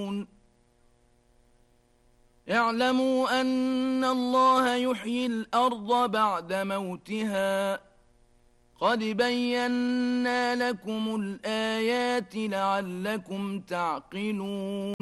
اعلموا أن الله يحيي الأرض بعد موتها قد بينا لكم الآيات لعلكم تعقلون